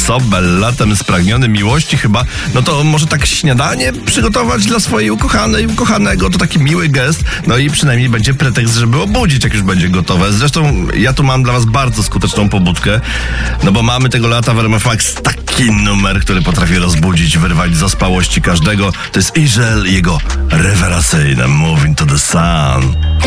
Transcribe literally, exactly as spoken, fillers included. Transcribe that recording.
Sobel, latem spragniony miłości chyba, no to może tak śniadanie przygotować dla swojej ukochanej, ukochanego, to taki miły gest, no i przynajmniej będzie pretekst, żeby obudzić, jak już będzie gotowe. Zresztą ja tu mam dla was bardzo skuteczną pobudkę, no bo mamy tego lata w R M F Max taki numer, który potrafi rozbudzić, wyrwać z ospałości każdego. To jest Iżel i jego rewelacyjne Moving to the Sun.